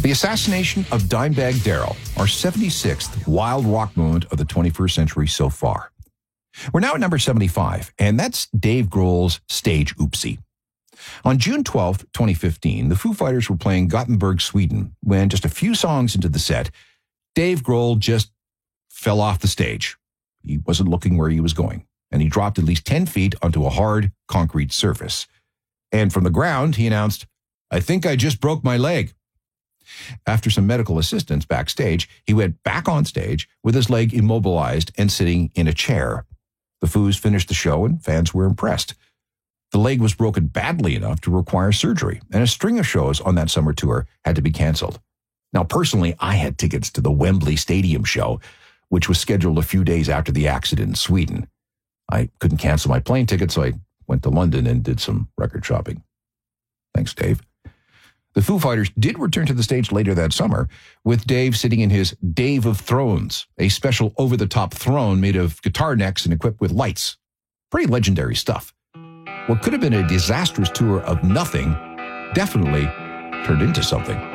The assassination of Dimebag Darrell, our 76th wild rock moment of the 21st century so far. We're now at number 75, and that's Dave Grohl's Stage Oopsie. On June 12th, 2015, the Foo Fighters were playing Gothenburg, Sweden, when just a few songs into the set, Dave Grohl just fell off the stage. He wasn't looking where he was going, and he dropped at least 10 feet onto a hard concrete surface. And from the ground, he announced, "I think I just broke my leg." After some medical assistance backstage, he went back on stage with his leg immobilized and sitting in a chair. The Foos finished the show and fans were impressed. The leg was broken badly enough to require surgery, and a string of shows on that summer tour had to be canceled. Now, personally, I had tickets to the Wembley Stadium show, which was scheduled a few days after the accident in Sweden. I couldn't cancel my plane ticket, so I went to London and did some record shopping. Thanks, Dave. The Foo Fighters did return to the stage later that summer, with Dave sitting in his Dave of Thrones, a special over-the-top throne made of guitar necks and equipped with lights. Pretty legendary stuff. What could have been a disastrous tour of nothing definitely turned into something.